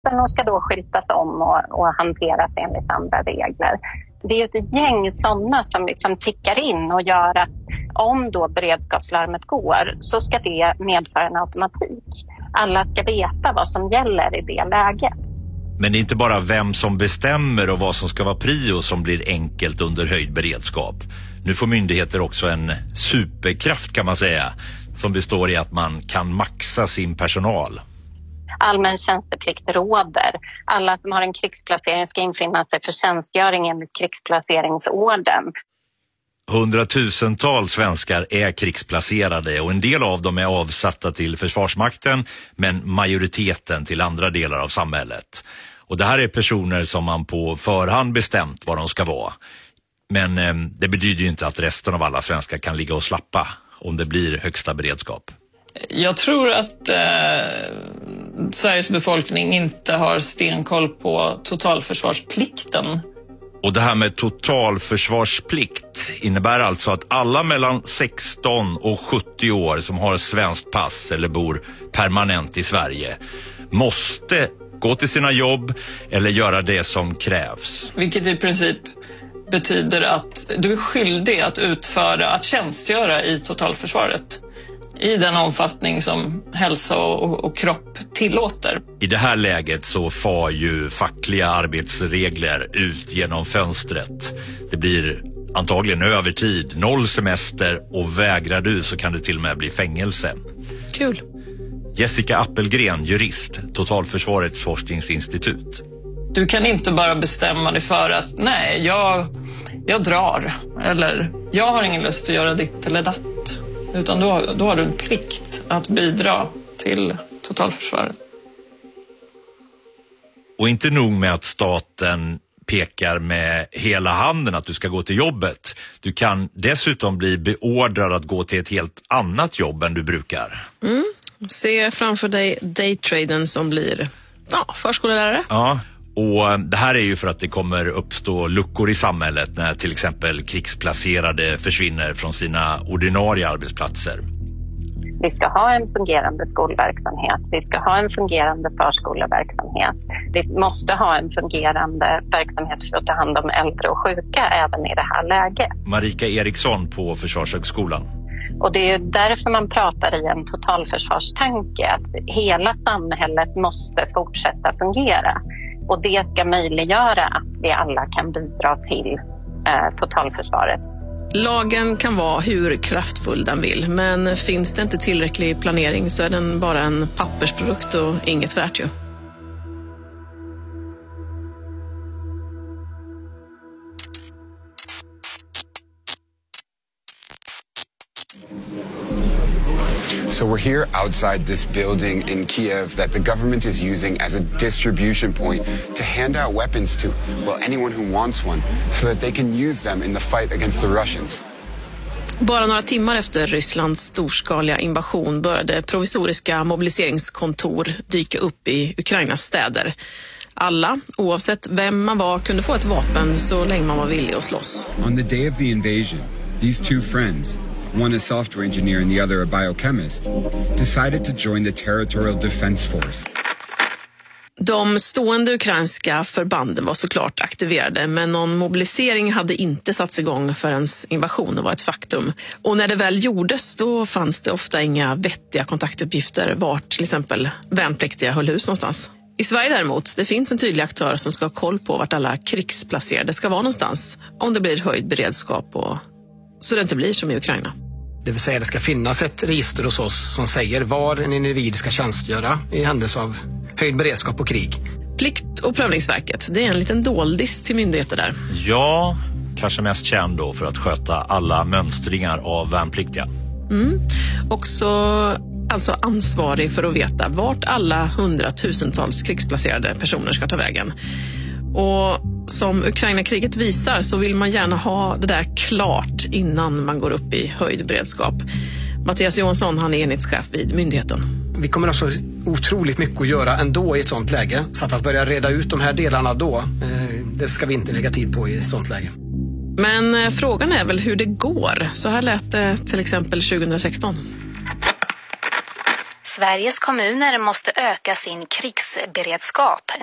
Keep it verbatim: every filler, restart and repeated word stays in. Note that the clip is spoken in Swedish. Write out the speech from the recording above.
och ska då skyltas om och, och hanteras enligt andra regler. Det är ju ett gäng sådana som liksom tickar in och gör att om då beredskapslarmet går så ska det medföra en automatik. Alla ska veta vad som gäller i det läget. Men det är inte bara vem som bestämmer och vad som ska vara prio som blir enkelt under höjd beredskap. Nu får myndigheter också en superkraft kan man säga, som består i att man kan maxa sin personal. Allmän tjänsteplikt råder. Alla som har en krigsplacering ska infinna sig för tjänstgöring enligt krigsplaceringsorden. Hundratusentals svenskar är krigsplacerade och en del av dem är avsatta till Försvarsmakten, men majoriteten till andra delar av samhället. Och det här är personer som man på förhand bestämt vad de ska vara. Men eh, det betyder ju inte att resten av alla svenskar kan ligga och slappa om det blir högsta beredskap. Jag tror att eh, Sveriges befolkning inte har stenkoll på totalförsvarsplikten. Och det här med totalförsvarsplikt innebär alltså att alla mellan sexton och sjuttio år som har svenskt pass eller bor permanent i Sverige måste gå till sina jobb eller göra det som krävs. Vilket i princip betyder att du är skyldig att utföra, att tjänstgöra i totalförsvaret i den omfattning som hälsa och, och kropp tillåter. I det här läget så far ju fackliga arbetsregler ut genom fönstret. Det blir antagligen övertid, noll semester och vägrar du så kan det till och med bli fängelse. Kul. Jessica Appelgren, jurist, Totalförsvarets forskningsinstitut. Du kan inte bara bestämma dig för att nej, jag, jag drar eller jag har ingen lust att göra ditt eller datt. Utan då, då har du en plikt att bidra till totalförsvaret. Och inte nog med att staten pekar med hela handen att du ska gå till jobbet. Du kan dessutom bli beordrad att gå till ett helt annat jobb än du brukar. Mm. Se framför dig daytraden som blir ja, förskollärare. Ja, och det här är ju för att det kommer uppstå luckor i samhället när till exempel krigsplacerade försvinner från sina ordinarie arbetsplatser. Vi ska ha en fungerande skolverksamhet, vi ska ha en fungerande förskoleverksamhet. Vi måste ha en fungerande verksamhet för att ta hand om äldre och sjuka även i det här läget. Marika Eriksson på Försvarshögskolan. Och det är ju därför man pratar i en totalförsvarstanke, att hela samhället måste fortsätta fungera. Och det ska möjliggöra att vi alla kan bidra till eh, totalförsvaret. Lagen kan vara hur kraftfull den vill, men finns det inte tillräcklig planering så är den bara en pappersprodukt och inget värt ju. So we're here outside this building in Kiev that the government is using as a distribution point to hand out weapons to, well, anyone who wants one, so that they can use them in the fight against the Russians. Bara några timmar efter Rysslands storskaliga invasion började provisoriska mobiliseringskontor dyka upp i Ukrainas städer. Alla, oavsett vem man var, kunde få ett vapen så länge man var villig att slåss. On the day of the invasion, these two friends, one a software engineer and the other a biochemist, decided to join the Territorial Defense Force. De stående ukrainska förbanden var såklart aktiverade, men någon mobilisering hade inte satts igång förrän invasionen var ett faktum. Och när det väl gjordes, då fanns det ofta inga vettiga kontaktuppgifter vart till exempel värnpliktiga höll hus någonstans. I Sverige däremot, det finns en tydlig aktör som ska ha koll på vart alla krigsplacerade ska vara någonstans, om det blir höjd beredskap och så det inte blir som i Ukraina. Det vill säga det ska finnas ett register hos oss som säger var en individ ska tjänstgöra i händelse av höjd beredskap och krig. Plikt- och prövningsverket, det är en liten doldis till myndigheter där. Ja, kanske mest känd då för att sköta alla mönstringar av värnpliktiga. Mm. Också alltså ansvarig för att veta vart alla hundratusentals krigsplacerade personer ska ta vägen. Och som Ukraina-kriget visar så vill man gärna ha det där klart innan man går upp i höjd beredskap. Mattias Johansson, han är enhetschef vid myndigheten. Vi kommer alltså otroligt mycket att göra ändå i ett sånt läge. Så att, att börja reda ut de här delarna då, eh, det ska vi inte lägga tid på i ett sånt läge. Men eh, frågan är väl hur det går. Så här lät det till exempel tjugohundrasexton. Sveriges kommuner måste öka sin krigsberedskap.